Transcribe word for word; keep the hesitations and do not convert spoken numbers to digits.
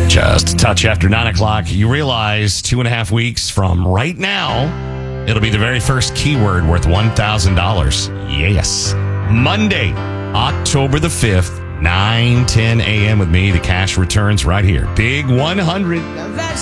Just a touch after nine o'clock, you realize two and a half weeks from right now, it'll be the very first keyword worth one thousand dollars. Yes. Monday, October the fifth, nine ten a.m. with me. The cash returns right here. Big one hundred.